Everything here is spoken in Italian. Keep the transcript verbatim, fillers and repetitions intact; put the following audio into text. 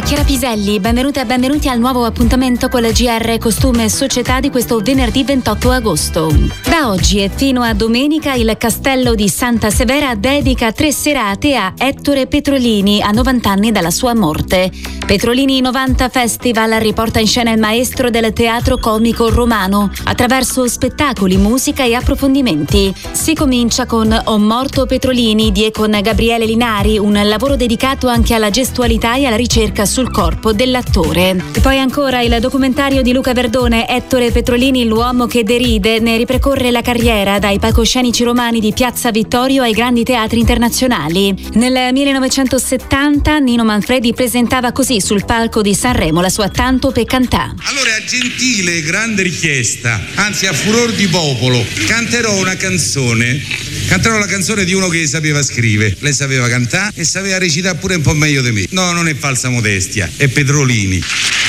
Chiara Piselli, benvenute e benvenuti al nuovo appuntamento con la G R Costume e Società di questo venerdì ventotto agosto. Da oggi e fino a domenica il Castello di Santa Severa dedica tre serate a Ettore Petrolini a novanta anni dalla sua morte. Petrolini novanta Festival riporta in scena il maestro del teatro comico romano attraverso spettacoli, musica e approfondimenti. Si comincia con Ho morto Petrolini di e con Gabriele Linari, un lavoro dedicato anche alla gestualità e alla ricerca sul corpo dell'attore. E poi ancora il documentario di Luca Verdone, Ettore Petrolini, l'uomo che deride, ne ripercorre la carriera dai palcoscenici romani di Piazza Vittorio ai grandi teatri internazionali. Nel millenovecentosettanta Nino Manfredi presentava così sul palco di Sanremo la sua Tanto per cantà. Allora, a gentile grande richiesta, anzi a furor di popolo, canterò una canzone. Canterò la canzone di uno che sapeva scrivere, lei sapeva cantare e sapeva recitare pure un po' meglio di me. No, non è falsa modestia, è Petrolini.